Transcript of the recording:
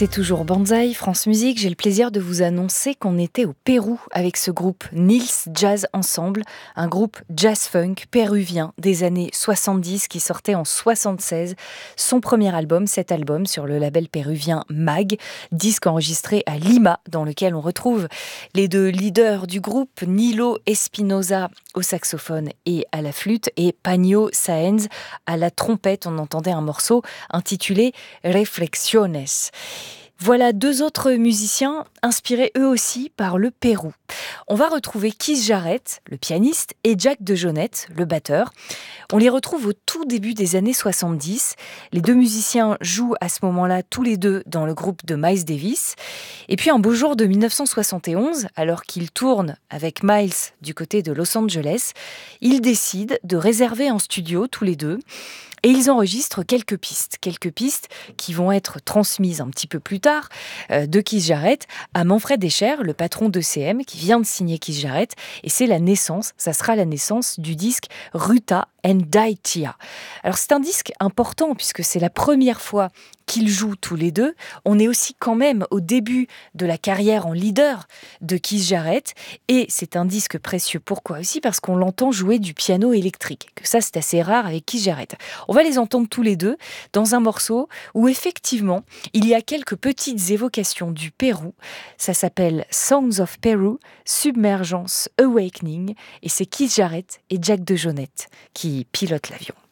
C'est toujours Banzai, France Musique. J'ai le plaisir de vous annoncer qu'on était au Pérou avec ce groupe Nils Jazz Ensemble, un groupe jazz-funk péruvien des années 70 qui sortait en 76 son premier album, cet album sur le label péruvien MAG, disque enregistré à Lima dans lequel on retrouve les deux leaders du groupe, Nilo Espinosa au saxophone et à la flûte et Paño Sáenz à la trompette. On entendait un morceau intitulé Reflexiones. Voilà deux autres musiciens inspirés eux aussi par le Pérou. On va retrouver Keith Jarrett, le pianiste, et Jack DeJohnette, le batteur. On les retrouve au tout début des années 70. Les deux musiciens jouent à ce moment-là tous les deux dans le groupe de Miles Davis. Et puis un beau jour de 1971, alors qu'ils tournent avec Miles du côté de Los Angeles, ils décident de réserver un studio tous les deux. Et ils enregistrent quelques pistes qui vont être transmises un petit peu plus tard de Keith Jarrett à Manfred Escher, le patron d'ECM, qui vient de signer Keith Jarrett. Et ça sera la naissance du disque Ruta and Daitia. Alors c'est un disque important puisque c'est la première fois qu'ils jouent tous les deux. On est aussi quand même au début de la carrière en leader de Keith Jarrett. Et c'est un disque précieux. Pourquoi aussi? Parce qu'on l'entend jouer du piano électrique. Que ça, c'est assez rare avec Keith Jarrett. On va les entendre tous les deux dans un morceau où effectivement, il y a quelques petites évocations du Pérou. Ça s'appelle Songs of Peru, Submergence Awakening. Et c'est Keith Jarrett et Jack DeJohnette qui pilotent l'avion.